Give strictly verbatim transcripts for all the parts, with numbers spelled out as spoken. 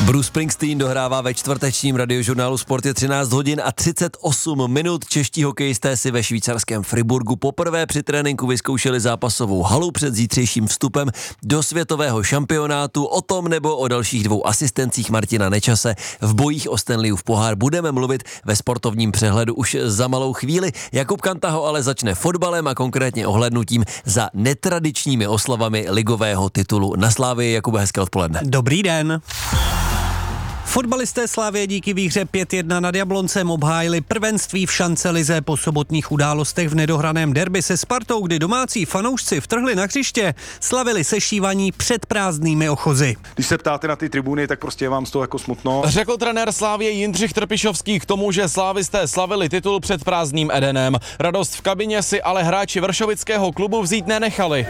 Bruce Springsteen dohrává ve čtvrtečním radiožurnálu Sport je třináct hodin a třicet osm minut. Čeští hokejisté si ve švýcarském Friburgu poprvé při tréninku vyzkoušeli zápasovou halu před zítřejším vstupem do světového šampionátu. O tom nebo o dalších dvou asistencích Martina Nečase v bojích o Stanleyův pohár budeme mluvit ve sportovním přehledu už za malou chvíli. Jakub Kantaho ale začne fotbalem a konkrétně ohlédnutím za netradičními oslavami ligového titulu na Slavii. Jakube, hezké odpoledne. Dobrý den. Fotbalisté Slavie díky výhře pět jedna nad Jabloncem obhájili prvenství v šancelize po sobotních událostech v nedohraném derby se Spartou, kdy domácí fanoušci vtrhli na hřiště, slavili sešívaní před prázdnými ochozy. Když se ptáte na ty tribuny, tak prostě je vám z toho jako smutno. Řekl trenér Slavie Jindřich Trpišovský k tomu, že slávisté slavili titul před prázdným Edenem. Radost v kabině si ale hráči vršovického klubu vzít nenechali.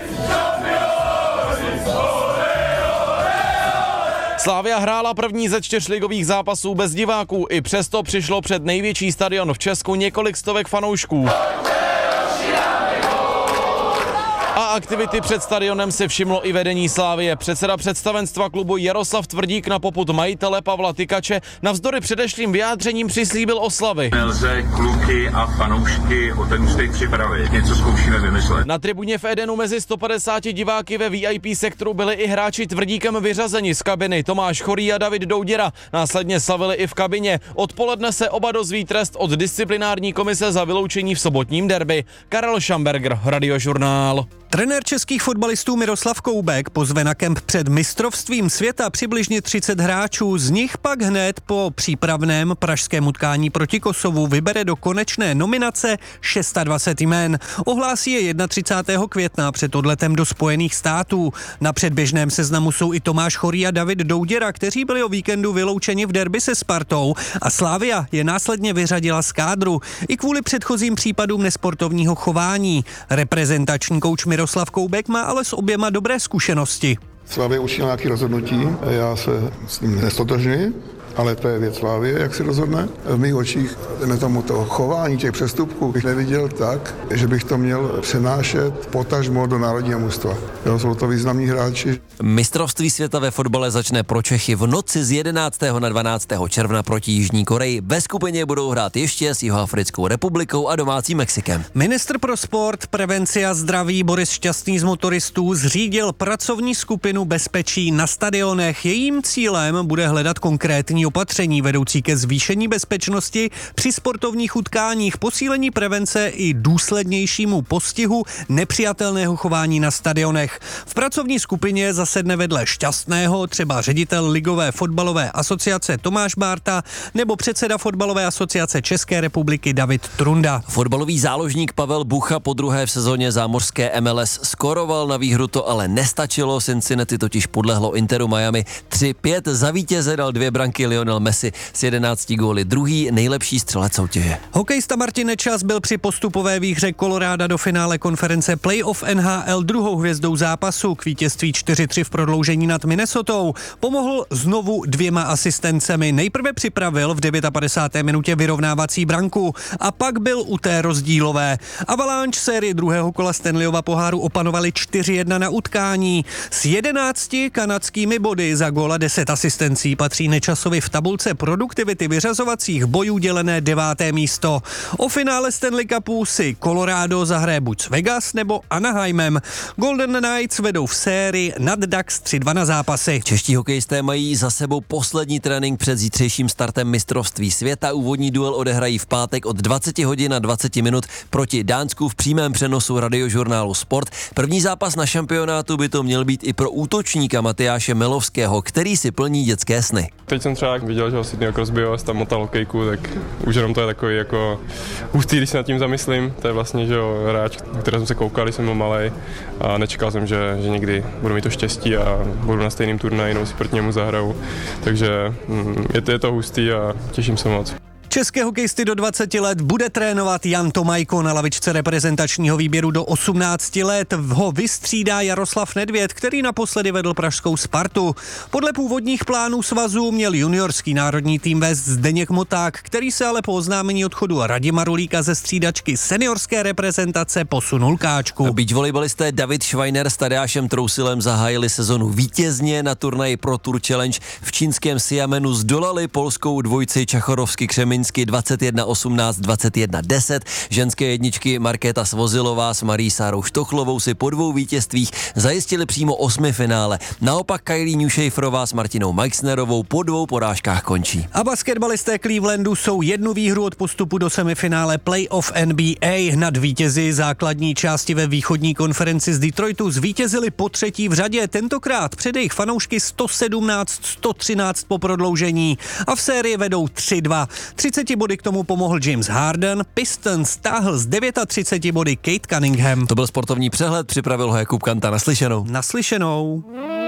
Slavia hrála první ze čtyř ligových zápasů bez diváků, i přesto přišlo před největší stadion v Česku několik stovek fanoušků. A aktivity před stadionem si všimlo i vedení Slavie. Předseda představenstva klubu Jaroslav Tvrdík na popud majitele Pavla Tykače navzdory předešlým vyjádřením přislíbil oslavy. Nelze kluky a fanoušky o ten úspěch připravit. Něco zkoušíme vymyslet. Na tribuně v Edenu mezi sto padesáti diváky ve V I P sektoru byli i hráči Tvrdíkem vyřazeni z kabiny. Tomáš Chorý a David Douděra následně slavili i v kabině. Odpoledne se oba dozví trest od disciplinární komise za vyloučení v sobotním derby. Karel Schamberger, Radiožurnál. Trenér českých fotbalistů Miroslav Koubek pozve na kemp před mistrovstvím světa přibližně třicet hráčů, z nich pak hned po přípravném pražském utkání proti Kosovu vybere do konečné nominace dvacet šest jmén. Ohlásí je třicátého prvního května před odletem do Spojených států. Na předběžném seznamu jsou i Tomáš Chorý a David Douděra, kteří byli o víkendu vyloučeni v derby se Spartou a Slavia je následně vyřadila z kádru i kvůli předchozím případům nesportovního chování. Reprezentační kouč Miroslav Koubek má ale s oběma dobré zkušenosti. Slavie učinila nějaké rozhodnutí, já se s ním nestotožňuji, ale to je věc Slavie, jak si rozhodne. V mých očích tomu to chování těch přestupků bych neviděl tak, že bych to měl přenášet potažmo do národního mužstva. Jo, jsou to významní hráči. Mistrovství světa ve fotbale začne pro Čechy v noci z jedenáctého na dvanáctého června proti Jižní Koreji. Ve skupině budou hrát ještě s Jihoafrickou republikou a domácím Mexikem. Ministr pro sport, prevenci a zdraví Boris Šťastný z motoristů zřídil pracovní skupinu bezpečí na stadionech. Jejím cílem bude hledat konkrétní opatření vedoucí ke zvýšení bezpečnosti při sportovních utkáních, posílení prevence i důslednějšímu postihu nepřijatelného chování na stadionech. V pracovní skupině zasedne vedle Šťastného třeba ředitel Ligové fotbalové asociace Tomáš Bárta nebo předseda fotbalové asociace České republiky David Trunda. Fotbalový záložník Pavel Bucha po druhé v sezóně zámořské M L S skoroval, na výhru to ale nestačilo, Cincinnati totiž podlehlo Interu Miami tři pět, za vítěze dal dvě branky Lionel Messi s jedenácti góly, druhý nejlepší střelec soutěže. Hokejista Martin Nečas byl při postupové výhře Koloráda do finále konference Playoff N H L druhou hvězdou zápasu. K vítězství čtyři tři v prodloužení nad Minnesotou pomohl znovu dvěma asistencemi. Nejprve připravil v padesáté deváté minutě vyrovnávací branku a pak byl u té rozdílové. Avalanche sérii druhého kola Stanleyova poháru opanovali čtyři jedna na utkání. S jedenácti kanadskými body za góla deset asistencí patří Nečasovi v tabulce produktivity vyřazovacích bojů dělené deváté místo. O finále Stanley Cupu si Colorado zahraje buď s Vegas nebo Anaheimem. Golden Knights vedou v sérii nad Ducks tři dva na zápasy. Čeští hokejisté mají za sebou poslední trénink před zítřejším startem mistrovství světa. Úvodní duel odehrají v pátek od dvacet hodin a dvacet minut proti Dánsku v přímém přenosu Radiožurnálu Sport. První zápas na šampionátu by to měl být i pro útočníka Matyáše Melovského, který si plní dětské sny. Teď jsem třeba viděl, že ho Sidneyho Crosbyho tam motal hokejku, tak už jenom to je takový jako hustý, když se nad tím zamyslím. To je vlastně, že jo, hráč, na který jsem se koukal, když jsem byl malej a nečekal jsem, že, že někdy budu mít to štěstí a budu na stejném turnaji, nebo si proti němu zahraju. Takže je to, je to hustý a těším se moc. České hokejisty do dvaceti let bude trénovat Jan Tomajko. Na lavičce reprezentačního výběru do osmnácti let ho vystřídá Jaroslav Nedvěd, který naposledy vedl pražskou Spartu. Podle původních plánů svazu měl juniorský národní tým vést Zdeněk Moták, který se ale po oznámení odchodu Radima Rulíka ze střídačky seniorské reprezentace posunul káčku. Beach volejbalisté David Schweiner s Tadeášem Trousilem zahájili sezonu vítězně. Na turnaji Pro Tour Challenge v čínském Xiamenu zdolali polskou dvojici Čachorovsky Křeminsky dvacet jedna osmnáct, dvacet jedna deset. Ženské jedničky Markéta Svozilová s Marí Sárou Štochlovou si po dvou vítězstvích zajistili přímo osmifinále. Naopak Kylie Newshaferová s Martinou Meixnerovou po dvou porážkách končí. A basketbalisté Clevelandu jsou jednu výhru od postupu do semifinále Playoff N B A. Nad vítězi základní části ve východní konferenci z Detroitu zvítězili po třetí v řadě, tentokrát před jejich fanoušky sto sedmnáct sto třináct po prodloužení a v sérii vedou tři dva. třiceti body k tomu pomohl James Harden, Pistons stáhl z třiceti devíti body Kate Cunningham. To byl sportovní přehled, připravil ho Jakub Kanta. Naslyšenou. Naslyšenou.